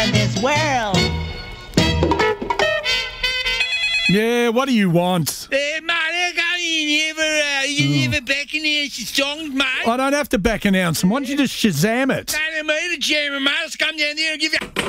in this world. Yeah, what do you want? Mate, how come you never back announce your songs, mate? I don't have to back announce them. Why don't you just Shazam it? Tell me to jam, mate. Let's come down there and give you...